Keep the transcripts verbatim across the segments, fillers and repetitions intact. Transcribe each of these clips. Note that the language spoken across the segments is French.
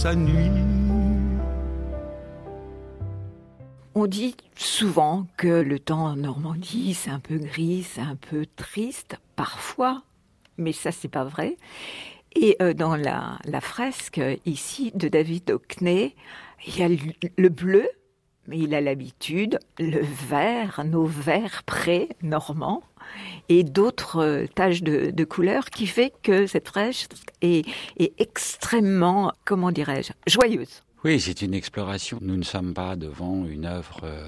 sa nuit. On dit souvent que le temps en Normandie, c'est un peu gris, c'est un peu triste, parfois, mais ça, c'est pas vrai. Et euh, dans la, la fresque, ici, de David Hockney, il y a le, le bleu, mais il a l'habitude, le vert, nos verts pré-normands, et d'autres euh, taches de, de couleurs qui fait que cette fresque est, est extrêmement, comment dirais-je, joyeuse. Oui, c'est une exploration. Nous ne sommes pas devant une œuvre euh,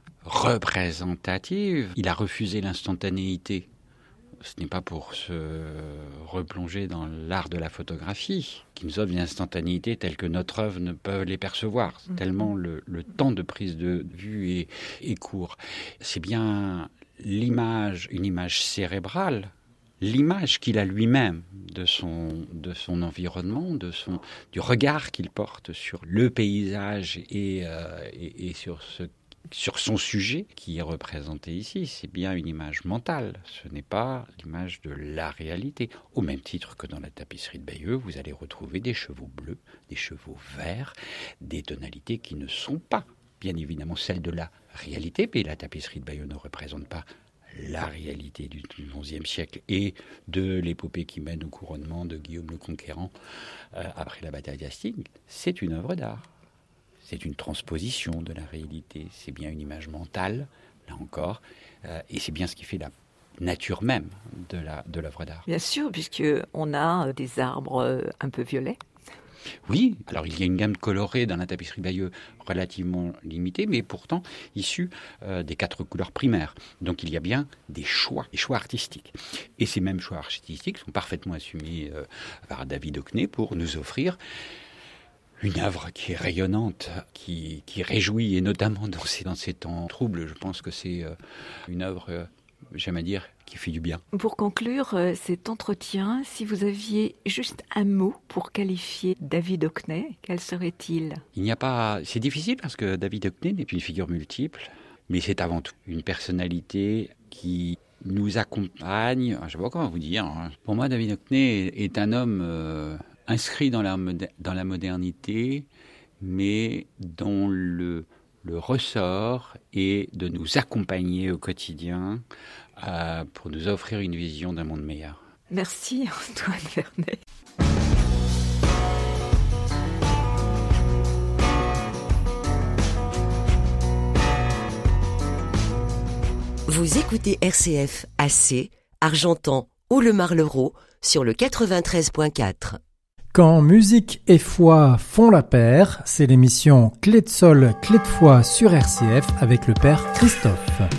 représentative. Il a refusé l'instantanéité. Ce n'est pas pour se replonger dans l'art de la photographie qui nous offre une instantanéité telle que notre œuvre ne peut les percevoir. Mmh. Tellement le, le temps de prise de vue est, est court. C'est bien l'image, une image cérébrale, l'image qu'il a lui-même de son, de son environnement, de son, du regard qu'il porte sur le paysage et, euh, et, et sur, ce, sur son sujet qui est représenté ici. C'est bien une image mentale, ce n'est pas l'image de la réalité. Au même titre que dans la tapisserie de Bayeux, vous allez retrouver des chevaux bleus, des chevaux verts, des tonalités qui ne sont pas, bien évidemment, celles de la réalité, mais la tapisserie de Bayeux ne représente pas la réalité du onzième siècle et de l'épopée qui mène au couronnement de Guillaume le Conquérant euh, après la bataille d'Hastings. C'est une œuvre d'art. C'est une transposition de la réalité. C'est bien une image mentale, là encore, euh, et c'est bien ce qui fait la nature même de, la, de l'œuvre d'art. Bien sûr, puisqu'on a des arbres un peu violets. Oui, alors il y a une gamme colorée dans la tapisserie Bayeux relativement limitée, mais pourtant issue euh, des quatre couleurs primaires. Donc il y a bien des choix, des choix artistiques. Et ces mêmes choix artistiques sont parfaitement assumés euh, par David Hockney pour nous offrir une œuvre qui est rayonnante, qui, qui réjouit, et notamment dans ces, dans ces temps troubles. Je pense que c'est euh, une œuvre, euh, j'aime à dire, qui fait du bien. Pour conclure euh, cet entretien, si vous aviez juste un mot pour qualifier David Hockney, quel serait-il ? Il n'y a pas... C'est difficile parce que David Hockney n'est une figure multiple, mais c'est avant tout une personnalité qui nous accompagne. Je ne sais pas comment vous dire. Pour moi, David Hockney est un homme euh, inscrit dans la, moder- dans la modernité, mais dont le, le ressort est de nous accompagner au quotidien euh, pour nous offrir une vision d'un monde meilleur. Merci Antoine Vernet. Vous écoutez R C F A C, Argentan ou le Marlereau sur le quatre-vingt-treize point quatre. Quand musique et foi font la paire, c'est l'émission Clé de sol, clé de foi sur R C F avec le père Christophe.